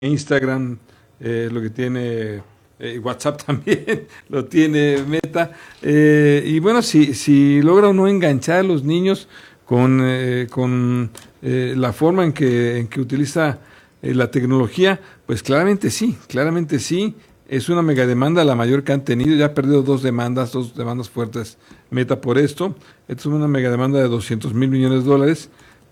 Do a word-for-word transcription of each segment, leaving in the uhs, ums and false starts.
Instagram, eh, lo que tiene eh, WhatsApp también, lo tiene Meta. Eh, y bueno, si, si logra no enganchar a los niños con, eh, con eh, la forma en que, en que utiliza eh, la tecnología, pues claramente sí, claramente sí. Es una mega demanda, la mayor que han tenido. Ya ha perdido dos demandas, dos demandas fuertes Meta por esto. Esta es una mega demanda de doscientos mil millones de dólares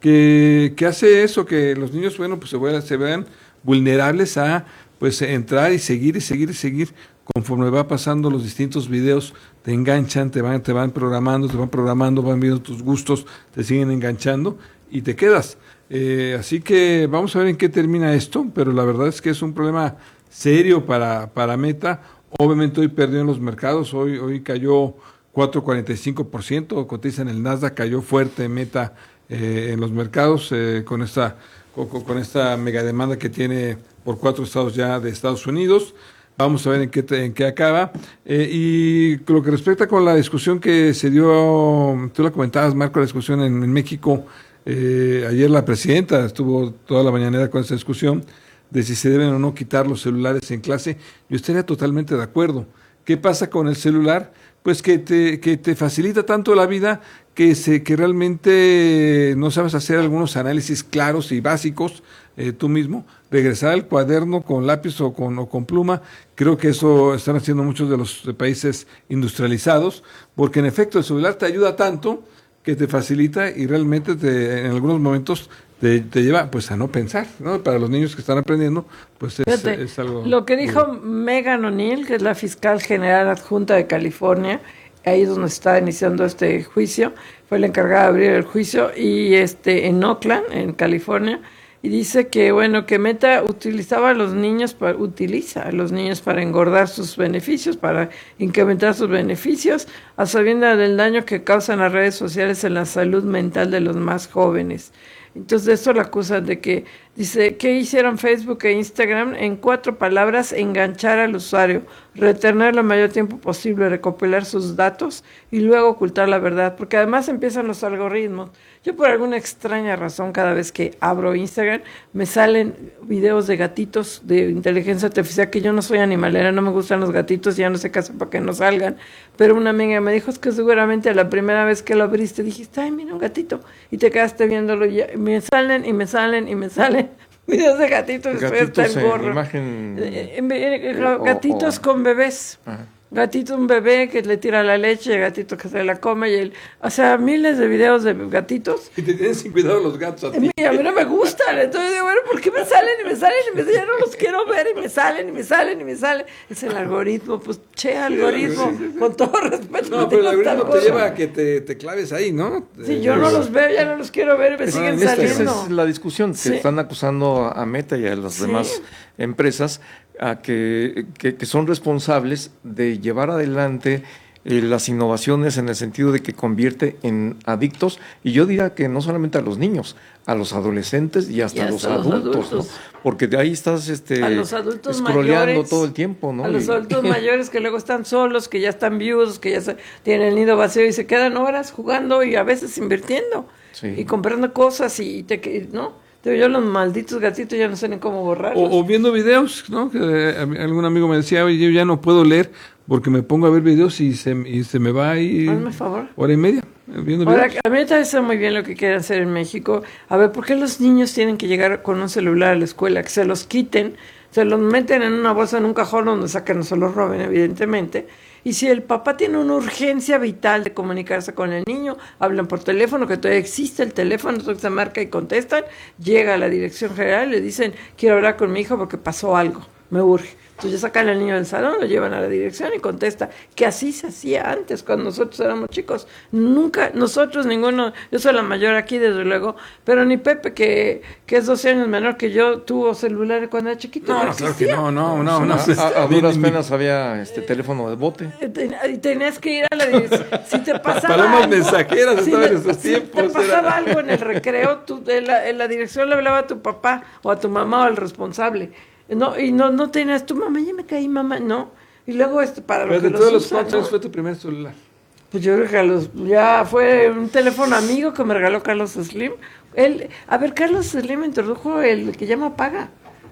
que, que hace eso, que los niños, bueno, pues se, vean, se vean vulnerables a pues entrar y seguir y seguir y seguir conforme va pasando los distintos videos, te enganchan, te van, te van programando, te van programando, van viendo tus gustos, te siguen enganchando y te quedas. Eh, así que vamos a ver en qué termina esto, pero la verdad es que es un problema serio para, para Meta. Obviamente hoy perdió en los mercados, hoy, hoy cayó cuatro coma cuarenta y cinco por ciento, cotiza en el Nasdaq, cayó fuerte Meta eh, en los mercados eh, con esta con, con esta mega demanda que tiene por cuatro estados ya de Estados Unidos. Vamos a ver en qué, te, en qué acaba. Eh, y lo que respecta con la discusión que se dio, tú la comentabas, Marco, la discusión en, en México, eh, ayer la presidenta estuvo toda la mañanera con esta discusión de si se deben o no quitar los celulares en clase. Yo estaría totalmente de acuerdo. ¿Qué pasa con el celular? Pues que te, que te facilita tanto la vida que, se, que realmente no sabes hacer algunos análisis claros y básicos eh, tú mismo. Regresar al cuaderno con lápiz o con, o con pluma, creo que eso están haciendo muchos de los países industrializados, porque en efecto el celular te ayuda tanto que te facilita y realmente te, en algunos momentos te, te lleva pues a no pensar, ¿no? Para los niños que están aprendiendo, pues es, Fíjate, es algo... Lo que dijo Megan O'Neill, que es la fiscal general adjunta de California, ahí es donde está iniciando este juicio, fue la encargada de abrir el juicio, y este en Oakland, en California, y dice que bueno, que Meta utilizaba a los niños, para, utiliza a los niños para engordar sus beneficios, para incrementar sus beneficios, a sabiendas del daño que causan las redes sociales en la salud mental de los más jóvenes. Entonces de eso la acusan de que, dice, ¿qué hicieron Facebook e Instagram? En cuatro palabras: enganchar al usuario, retener lo mayor tiempo posible, recopilar sus datos y luego ocultar la verdad, porque además empiezan los algoritmos. Yo por alguna extraña razón, cada vez que abro Instagram, me salen videos de gatitos de inteligencia artificial, que yo no soy animalera, no me gustan los gatitos, ya no sé qué hacer para que no salgan, pero una amiga me dijo, es que seguramente la primera vez que lo abriste dijiste, ay, mira un gatito, y te quedaste viéndolo, y ya, me salen y me salen y me salen videos de gatitos, gatitos hasta el gorro. Imagen, eh, eh, eh, gatitos o, o, con bebés. Ajá. Gatito, un bebé que le tira la leche, gatito que se la come, y el, o sea, miles de videos de gatitos. Y te tienen sin cuidado los gatos a ti. Y a mí no me gustan, entonces digo, bueno, ¿por qué me salen y me salen y me salen? Ya no los quiero ver y me salen y me salen y me salen. Es el algoritmo, pues, che, algoritmo, sí, sí, sí. Con todo respeto. No, pero el algoritmo te lleva a que te, te claves ahí, ¿no? Sí, eh, yo no los veo, ya no los quiero ver y me es, siguen esta, saliendo. Esa es la discusión, sí. Que están acusando a Meta y a las sí. demás empresas a que, que, que son responsables de llevar adelante eh, las innovaciones en el sentido de que convierte en adictos, y yo diría que no solamente a los niños, a los adolescentes y hasta, y hasta los, los adultos, adultos. ¿no? Porque de ahí estás este, a los adultos scrolleando mayores, todo el tiempo, ¿no? A los y... adultos mayores que luego están solos, que ya están viudos, que ya se, tienen el nido vacío y se quedan horas jugando y a veces invirtiendo sí. y comprando cosas y te, ¿no? Yo los malditos gatitos ya no sé ni cómo borrarlos. O, o viendo videos, ¿no? Que eh, algún amigo me decía, oye, yo ya no puedo leer porque me pongo a ver videos y se, y se me va ahí Hazme favor. hora y media viendo Ahora, videos. A mí me parece muy bien lo que quieren hacer en México. A ver, ¿por qué los niños tienen que llegar con un celular a la escuela? Que se los quiten, se los meten en una bolsa, en un cajón donde saquen, no se los roben, evidentemente. Y si el papá tiene una urgencia vital de comunicarse con el niño, hablan por teléfono, que todavía existe el teléfono, entonces se marca y contestan, llega a la dirección general y le dicen, quiero hablar con mi hijo porque pasó algo, me urge. Entonces ya sacan al niño del salón, lo llevan a la dirección y contesta, que así se hacía antes, cuando nosotros éramos chicos. Nunca, nosotros, ninguno, yo soy la mayor aquí desde luego, pero ni Pepe, que, que es doce años menor que yo, tuvo celular cuando era chiquito. No, no claro que no, no, no. no, no. A, a duras penas había este teléfono de bote. Y tenías que ir a la dirección. Si te pasaba Palomas algo, mensajeras si estaban en esos esos si tiempos. te pasaba era... algo en el recreo, tú, en, la, en la dirección le hablaba a tu papá o a tu mamá o al responsable. No, y no, no tenías, tu mamá, ya me caí, mamá, no. Y luego, este, para lo Pero que de todos los usa, cuantos ¿no? fue tu primer celular. Pues yo creo que a los, ya fue un teléfono amigo que me regaló Carlos Slim. Él, a ver, Carlos Slim introdujo el que llama Paga.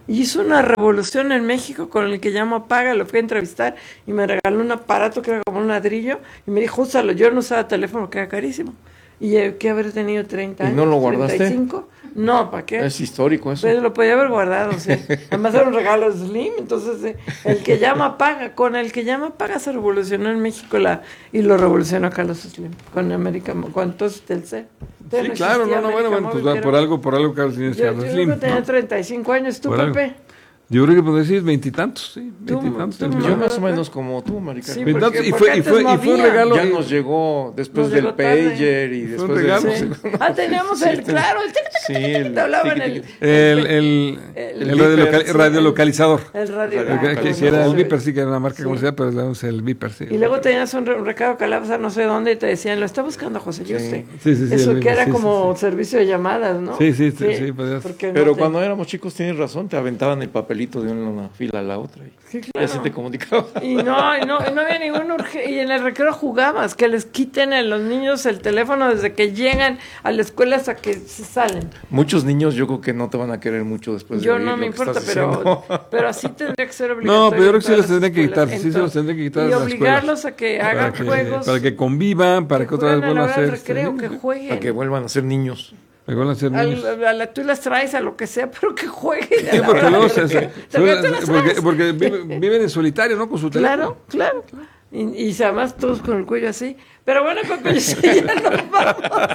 Y hizo una revolución en México con el que llamo Paga, lo fui a entrevistar y me regaló un aparato que era como un ladrillo y me dijo, úsalo, yo no usaba teléfono, que era carísimo. Y eh, que haber tenido treinta años. ¿Y no lo guardaste? treinta y cinco. No, ¿para qué? Es histórico eso. Pues lo podía haber guardado, sí. Además era un regalo Slim, entonces eh, el que llama paga, con el que llama paga se revolucionó en México la y lo revolucionó Carlos Slim, con América, con entonces Telcel. Sí, claro, no, no, bueno, bueno, pues Móvil, por algo, por algo Carlos Slim es yo, Carlos yo Slim. creo que tenía ¿no? treinta y cinco años, ¿tú, Por Pepe? algo. Yo creo que puedo decir veintitantos, sí, veintitantos. tú, Yo más o menos como tú, Maricarmen. Sí, Veintitantos, porque- y porque fue, y antes fue, no y fue un había. regalo. Ya nos llegó después Nos del llegó tarde. pager y Fue un después regalo. del... Sí. Ah, teníamos el, claro, el tic, tic, Sí, tic, tic, el te hablaban tic, el, tic, tic. El, el, El el radio Viper, local- sí. radiolocalizador. el radio. Radio- Que, ah, que- cómo que era no. el Viper, sí, que era una marca Sí. comercial, pero es el Viper, sí. Y luego tenías un, re- un recado que hablabas a no sé dónde y te decían, lo está buscando José Yuste. Sí, sí, sí, Eso el que mismo, era sí, como sí, servicio de llamadas, ¿no? Sí, sí, sí, sí, podías- porque no Pero te- cuando éramos chicos, tienes razón, te aventaban el papelito de una fila a la otra. Y Sí, ya claro. se te comunicaba. Y no, y no, y no había ningún urge y en el recreo jugabas, que les quiten a los niños el teléfono desde que llegan a la escuela hasta que se salen. Muchos niños yo creo que no te van a querer mucho después de Yo oír no lo me que importa, estás pero, diciendo. pero así tendría que ser obligatorio. No, pero yo creo en que sí todas los las tendría que escuelas, quitar, sí en se los todas. tendría que quitar Y de las obligarlos a que para hagan que, juegos. para que convivan, para que, otra vez jueguen a vuelvan la a hora ser. del recreo, este, que jueguen. Para que vuelvan a ser niños. que vuelvan a ser niños. Al- a la- tú las traes a lo que sea, pero que jueguen. a Sí, la porque hora luego del se, se- recreo. También tú las porque, traes. porque viven, viven en solitario, ¿no? Con su teléfono. Claro, claro. Y, y además todos con el cuello así. Pero bueno, Pepe, yo sí, ya nos vamos.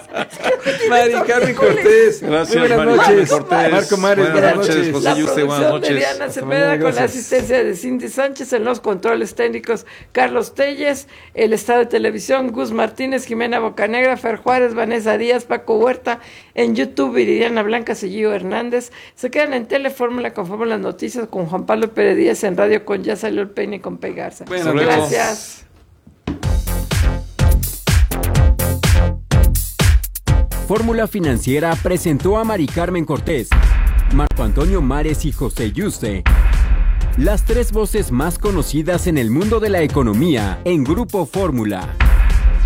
Mari Carmen Cortés. Gracias, Muy buenas Mari Carmen noches. Cortés. Marco Mares, Buenas buenas noches, noches. José La Yuste, buenas producción de noches. Diana Hasta Cepeda mañana, con la gracias. asistencia de Cindy Sánchez, en los controles técnicos Carlos Telles, el estado de televisión Gus Martínez, Jimena Bocanegra, Fer Juárez, Vanessa Díaz, Paco Huerta, en YouTube Viridiana Blanca, Gio Hernández. Se quedan en Telefórmula con Fórmula Noticias con Juan Pablo Pérez Díaz, en Radio con Ya Salió el Peine con Pei Garza. Bueno, gracias. Fórmula Financiera presentó a Mari Carmen Cortés, Marco Antonio Mares y José Yuste, las tres voces más conocidas en el mundo de la economía en Grupo Fórmula.